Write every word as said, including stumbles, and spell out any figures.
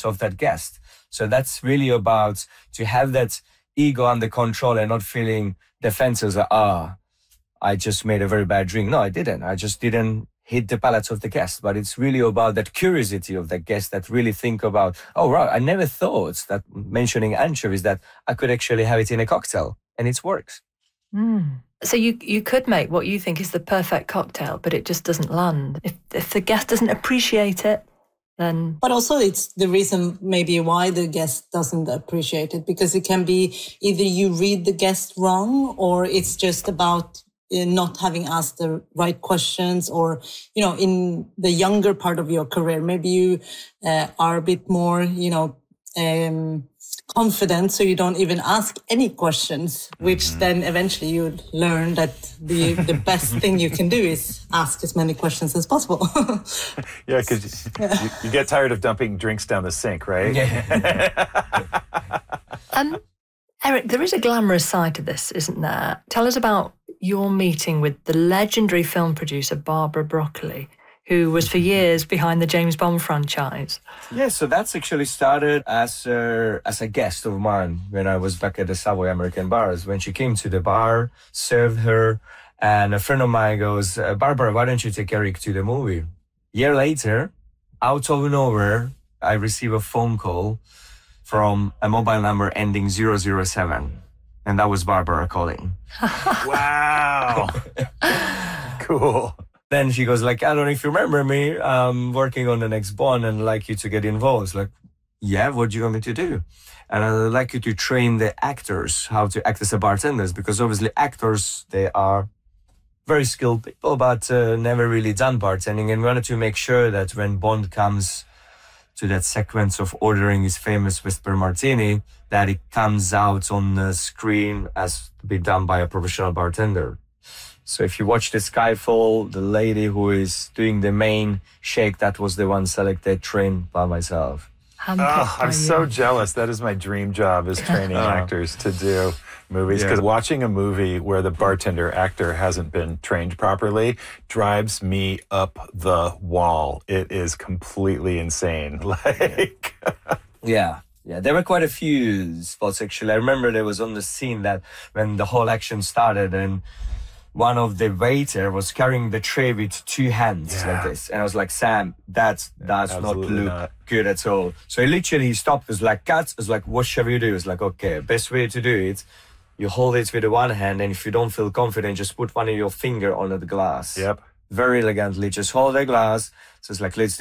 of that guest. So that's really about to have that ego under control and not feeling defenses like, ah, I just made a very bad drink. No, I didn't. I just didn't hit the palates of the guest. But it's really about that curiosity of the guest that really think about, oh, right, I never thought that mentioning anchovies, that I could actually have it in a cocktail, and it works. Mm. So you you could make what you think is the perfect cocktail, but it just doesn't land. If if the guest doesn't appreciate it, then... But also it's the reason maybe why the guest doesn't appreciate it, because it can be either you read the guest wrong, or it's just about not having asked the right questions, or, you know, in the younger part of your career, maybe you uh, are a bit more, you know, um, confident, so you don't even ask any questions, which mm-hmm. then eventually you learn that the the best thing you can do is ask as many questions as possible. Yeah, because yeah. you, you get tired of dumping drinks down the sink, right? Yeah. um, Eric, there is a glamorous side to this, isn't there? Tell us about your meeting with the legendary film producer Barbara Broccoli, who was for years behind the James Bond franchise. Yeah, so that's actually started as a, as a guest of mine when I was back at the Savoy American Bars. When she came to the bar, served her, and a friend of mine goes, Barbara, why don't you take Eric to the movie? A year later, out of nowhere, I receive a phone call from a mobile number ending zero zero seven. And that was Barbara calling. Wow. Cool. Then she goes like, I don't know if you remember me, I'm working on the next Bond and I'd like you to get involved. It's like, yeah, what do you want me to do? And I'd like you to train the actors how to act as a bartenders, because obviously actors, they are very skilled people, but uh, never really done bartending. And we wanted to make sure that when Bond comes to that sequence of ordering his famous Whisper Martini, that it comes out on the screen as to be done by a professional bartender. So if you watch the Skyfall, the lady who is doing the main shake, that was the one selected, trained by myself. Oh, I'm so jealous. That is my dream job, is training oh. actors to do movies. Because yeah. watching a movie where the bartender actor hasn't been trained properly drives me up the wall. It is completely insane. Like, yeah. Yeah, there were quite a few spots, actually. I remember there was on the scene that when the whole action started and one of the waiter was carrying the tray with two hands yeah. like this. And I was like, Sam, that does yeah, not look not. good at all. So he literally stopped, was like, cut. I was like, what shall we do? It's like, okay, best way to do it, you hold it with the one hand, and if you don't feel confident, just put one of your finger on the glass. Yep. Very elegantly, just hold the glass. So it's like, let's